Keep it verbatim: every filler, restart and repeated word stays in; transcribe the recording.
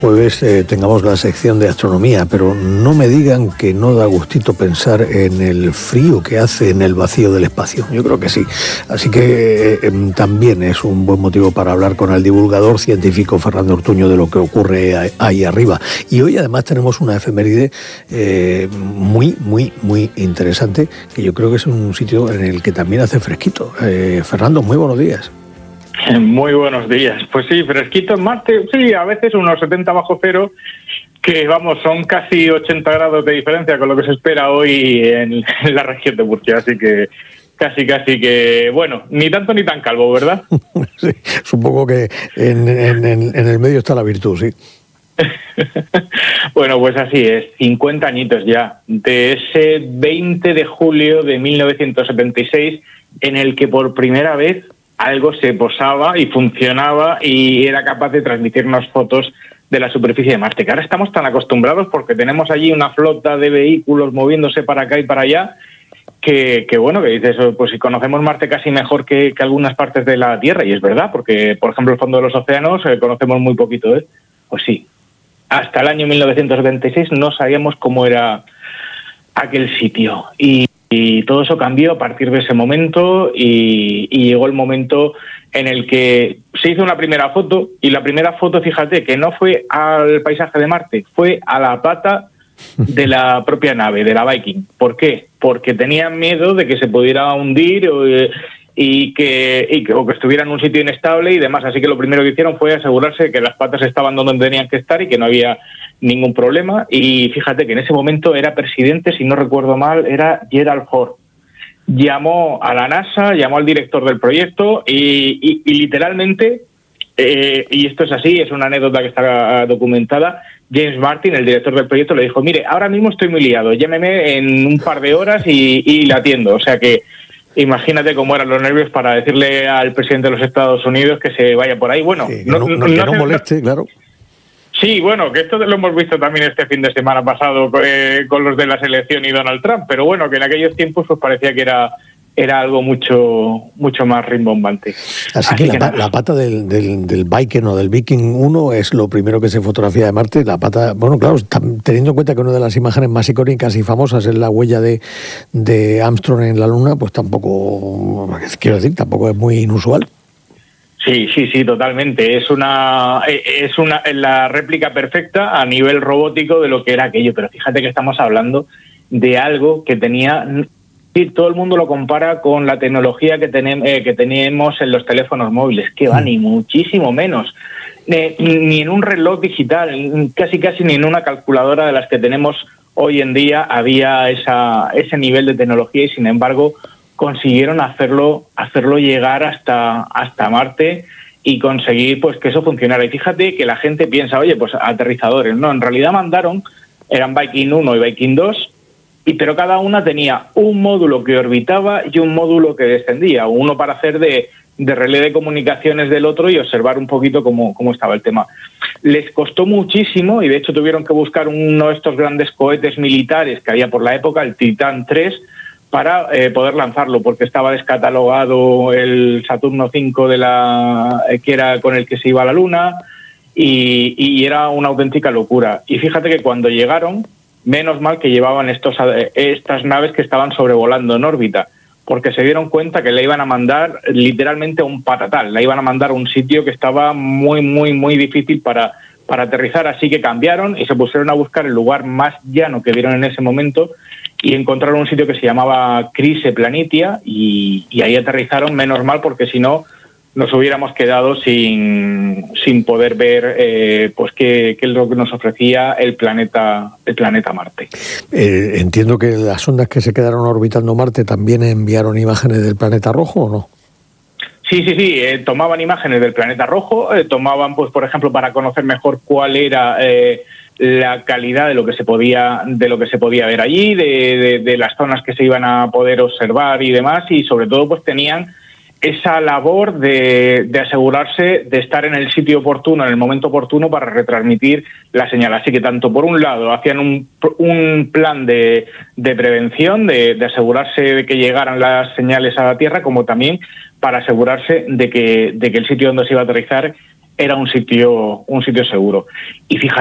Jueves eh, tengamos la sección de astronomía, pero no me digan que no da gustito pensar en el frío que hace en el vacío del espacio. Yo creo que sí. Así que eh, también es un buen motivo para hablar con el divulgador científico Fernando Ortuño de lo que ocurre ahí arriba. Y hoy además tenemos una efeméride eh, muy, muy, muy interesante, que yo creo que es un sitio en el que también hace fresquito. Eh, Fernando, muy buenos días. Muy buenos días. Pues sí, fresquito en Marte, sí, a veces unos setenta bajo cero, que vamos, son casi ochenta grados de diferencia con lo que se espera hoy en, en la región de Murcia, así que casi, casi que, bueno, ni tanto ni tan calvo, ¿verdad? Sí, supongo que en, en, en el medio está la virtud, sí. Bueno, pues así es, cincuenta añitos ya, de ese veinte de julio de mil novecientos setenta y seis, en el que por primera vez algo se posaba y funcionaba y era capaz de transmitirnos fotos de la superficie de Marte, que ahora estamos tan acostumbrados porque tenemos allí una flota de vehículos moviéndose para acá y para allá, que, que bueno, que dices, pues si conocemos Marte casi mejor que, que algunas partes de la Tierra, y es verdad, porque por ejemplo el fondo de los océanos eh, conocemos muy poquito, ¿eh? Pues sí, hasta el año mil novecientos setenta y seis no sabíamos cómo era aquel sitio, y Y todo eso cambió a partir de ese momento y, y llegó el momento en el que se hizo una primera foto, y la primera foto, fíjate, que no fue al paisaje de Marte, fue a la pata de la propia nave, de la Viking. ¿Por qué? Porque tenían miedo de que se pudiera hundir o, y, que, y que, o que estuviera en un sitio inestable y demás. Así que lo primero que hicieron fue asegurarse de que las patas estaban donde tenían que estar y que no había ningún problema. Y fíjate que en ese momento era presidente, si no recuerdo mal, era Gerald Ford. Llamó a la NASA, llamó al director del proyecto y, y, y literalmente, eh, y esto es así, es una anécdota que está documentada, James Martin, el director del proyecto, le dijo: mire, ahora mismo estoy muy liado, llámeme en un par de horas y, y le atiendo. O sea que imagínate cómo eran los nervios para decirle al presidente de los Estados Unidos que se vaya por ahí. Bueno, sí, no, no, no, que no, no moleste, no, claro. Sí, bueno, que esto lo hemos visto también este fin de semana pasado eh, con los de la selección y Donald Trump, pero bueno, que en aquellos tiempos pues parecía que era era algo mucho mucho más rimbombante. Así, Así que, que la, la pata del, del, del Viking o del Viking uno es lo primero que se fotografía de Marte. La pata, bueno, claro, teniendo en cuenta que una de las imágenes más icónicas y famosas es la huella de, de Armstrong en la Luna, pues tampoco, quiero decir, tampoco es muy inusual. Sí, sí, sí, totalmente. Es una es una la réplica perfecta a nivel robótico de lo que era aquello. Pero fíjate que estamos hablando de algo que tenía. Sí, todo el mundo lo compara con la tecnología que tenemos eh, que tenemos en los teléfonos móviles. Que va, ni muchísimo menos. Eh, ni en un reloj digital, casi casi ni en una calculadora de las que tenemos hoy en día había esa ese nivel de tecnología, y sin embargo consiguieron hacerlo hacerlo llegar hasta hasta Marte y conseguir pues que eso funcionara. Y fíjate que la gente piensa, oye, pues aterrizadores. No, en realidad mandaron, eran Viking uno y Viking dos, y pero cada una tenía un módulo que orbitaba y un módulo que descendía, uno para hacer de, de relé de comunicaciones del otro y observar un poquito cómo, cómo estaba el tema. Les costó muchísimo, y de hecho tuvieron que buscar uno de estos grandes cohetes militares que había por la época, el Titan tres, para eh, poder lanzarlo, porque estaba descatalogado el Saturno cinco de la que era con el que se iba a la Luna, y, y era una auténtica locura. Y fíjate que cuando llegaron, menos mal que llevaban estos estas naves que estaban sobrevolando en órbita, porque se dieron cuenta que la iban a mandar literalmente a un patatal, la iban a mandar a un sitio que estaba muy, muy, muy difícil para, para aterrizar. Así que cambiaron y se pusieron a buscar el lugar más llano que vieron en ese momento, y encontraron un sitio que se llamaba Chryse Planitia, y, y ahí aterrizaron, menos mal, porque si no nos hubiéramos quedado sin sin poder ver eh, pues qué, qué es lo que nos ofrecía el planeta el planeta Marte. Eh, entiendo que las ondas que se quedaron orbitando Marte también enviaron imágenes del planeta rojo, ¿o no? Sí, sí, sí, eh, tomaban imágenes del planeta rojo, eh, tomaban, pues por ejemplo, para conocer mejor cuál era eh, la calidad de lo que se podía de lo que se podía ver allí, de, de, de las zonas que se iban a poder observar y demás, y sobre todo pues tenían esa labor de, de asegurarse de estar en el sitio oportuno, en el momento oportuno, para retransmitir la señal. Así que tanto por un lado hacían un, un plan de, de prevención, de, de asegurarse de que llegaran las señales a la Tierra, como también para asegurarse de que, de que el sitio donde se iba a aterrizar era un sitio, un sitio seguro. Y fíjate,